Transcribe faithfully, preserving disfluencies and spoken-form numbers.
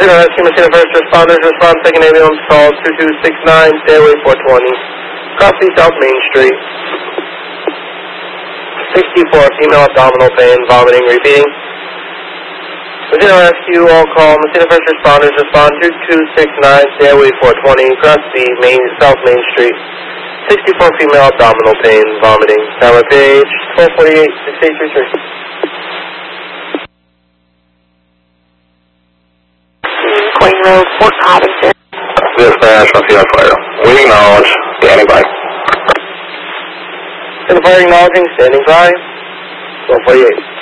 Messina Rescue, Messina First Responders, respond second ambulance call two two six nine, Stairway four twenty, Crossy South Main Street. sixty-four, female abdominal pain, vomiting, repeating. Messina Rescue, all call, Messina First Responders, respond two two six nine, Stairway four twenty, Crossy Main, South Main Street. sixty-four, female abdominal pain, vomiting. Tower page, twelve forty-eight, six eight three three. Queen Road, Fort Covington. Dispatch, I see that fire. We acknowledge, standing by. To the fire acknowledging, standing by, twelve forty-eight.